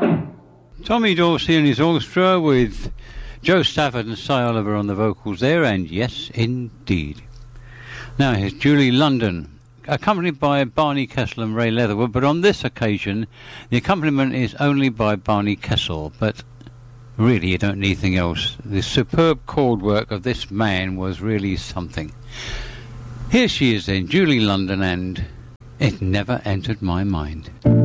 Tommy Dorsey and his orchestra with Joe Stafford and Cy Oliver on the vocals there, and yes, indeed. Now here's Julie London, accompanied by Barney Kessel and Ray Leatherwood, but on this occasion the accompaniment is only by Barney Kessel, but really you don't need anything else. The superb chord work of this man was really something. Here she is then, Julie London, and It Never Entered My Mind.